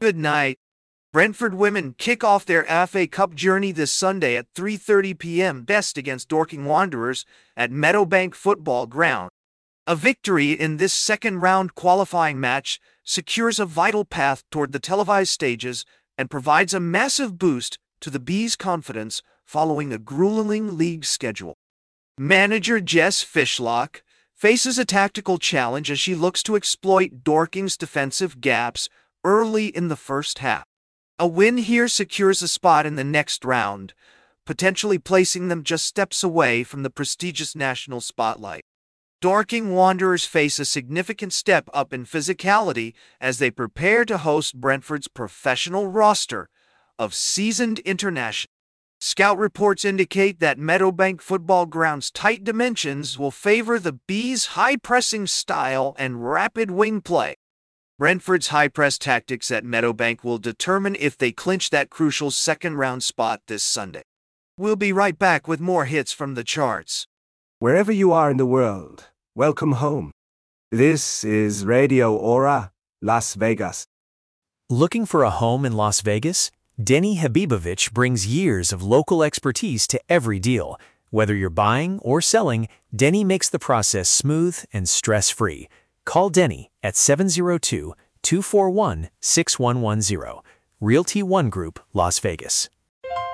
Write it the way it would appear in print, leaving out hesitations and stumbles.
Good night. Brentford women kick off their FA Cup journey this Sunday at 3:30 p.m. best against Dorking Wanderers at Meadowbank Football Ground. A victory in this second-round qualifying match secures a vital path toward the televised stages and provides a massive boost to the Bees' confidence following a grueling league schedule. Manager Jess Fishlock faces a tactical challenge as she looks to exploit Dorking's defensive gaps early in the first half. A win here secures a spot in the next round, potentially placing them just steps away from the prestigious national spotlight. Dorking Wanderers face a significant step up in physicality as they prepare to host Brentford's professional roster of seasoned internationals. Scout reports indicate that Meadowbank Football Ground's tight dimensions will favor the Bees' high-pressing style and rapid wing play. Brentford's high-press tactics at Meadowbank will determine if they clinch that crucial second-round spot this Sunday. We'll be right back with more hits from the charts. Wherever you are in the world, welcome home. This is Radio Aura, Las Vegas. Looking for a home in Las Vegas? Denny Habibovich brings years of local expertise to every deal. Whether you're buying or selling, Denny makes the process smooth and stress-free. Call Denny at 702-241-6110. Realty One Group, Las Vegas.